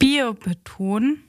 Biobeton.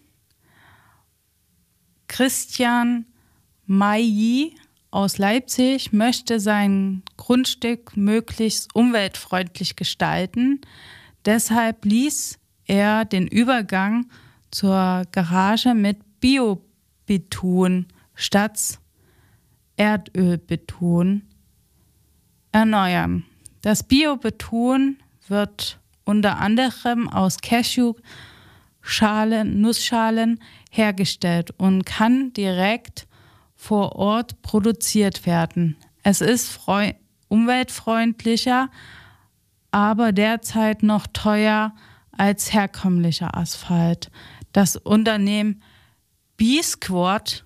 Christian Mailly aus Leipzig möchte sein Grundstück möglichst umweltfreundlich gestalten. Deshalb ließ er den Übergang zur Garage mit Biobeton statt Erdölbeton erneuern. Das Biobeton wird unter anderem aus Cashewschalen, Nussschalen hergestellt und kann direkt vor Ort produziert werden. Es ist umweltfreundlicher, aber derzeit noch teuer als herkömmlicher Asphalt. Das Unternehmen B-Squad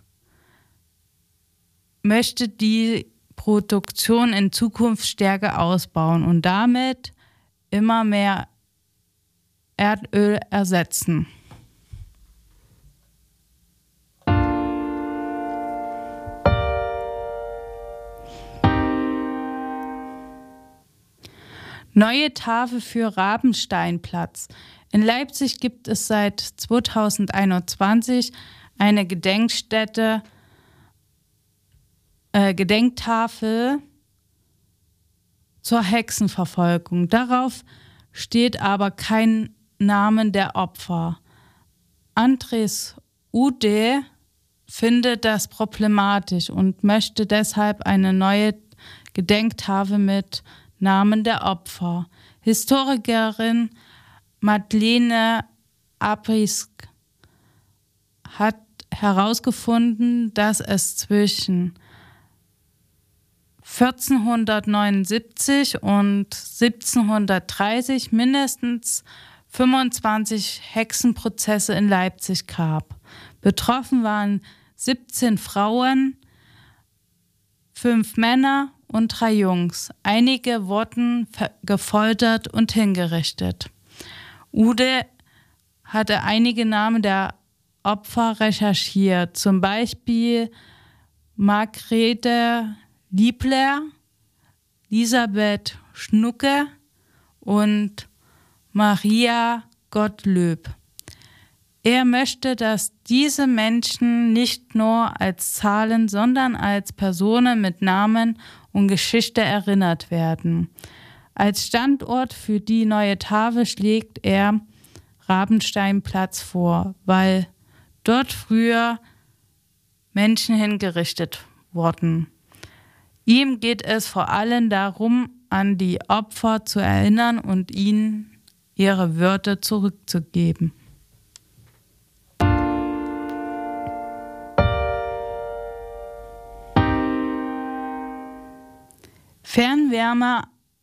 möchte die Produktion in Zukunft stärker ausbauen und damit immer mehr Erdöl ersetzen. Neue Tafel für Rabensteinplatz. In Leipzig gibt es seit 2021 eine Gedenktafel zur Hexenverfolgung. Darauf steht aber kein Name der Opfer. Andres Ude findet das problematisch und möchte deshalb eine neue Gedenktafel mit Namen der Opfer. Historikerin Madeleine Abrisk hat herausgefunden, dass es zwischen 1479 und 1730 mindestens 25 Hexenprozesse in Leipzig gab. Betroffen waren 17 Frauen, 5 Männer und 3 Jungs. Einige wurden gefoltert und hingerichtet. Ude hatte einige Namen der Opfer recherchiert, zum Beispiel Margrethe Liebler, Elisabeth Schnucke und Maria Gottlob. Er möchte, dass diese Menschen nicht nur als Zahlen, sondern als Personen mit Namen und Geschichte erinnert werden. Als Standort für die neue Tafel schlägt er Rabensteinplatz vor, weil dort früher Menschen hingerichtet wurden. Ihm geht es vor allem darum, an die Opfer zu erinnern und ihnen ihre Würde zurückzugeben. Fernwärme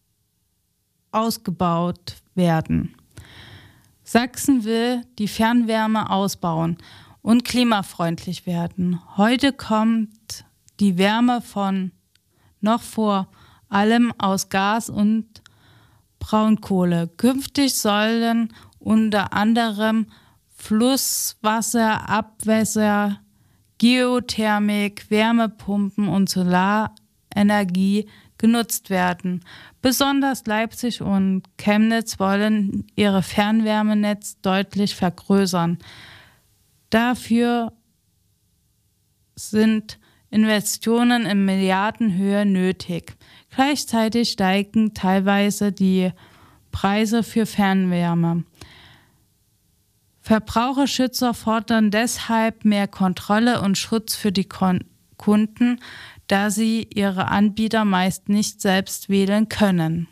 ausgebaut werden. Sachsen will die Fernwärme ausbauen und klimafreundlich werden. Heute kommt die Wärme noch vor allem aus Gas und Braunkohle. Künftig sollen unter anderem Flusswasser, Abwässer, Geothermik, Wärmepumpen und Solarenergie genutzt werden. Besonders Leipzig und Chemnitz wollen ihre Fernwärmenetz deutlich vergrößern. Dafür sind Investitionen in Milliardenhöhe nötig. Gleichzeitig steigen teilweise die Preise für Fernwärme. Verbraucherschützer fordern deshalb mehr Kontrolle und Schutz für die Kunden, da sie ihre Anbieter meist nicht selbst wählen können.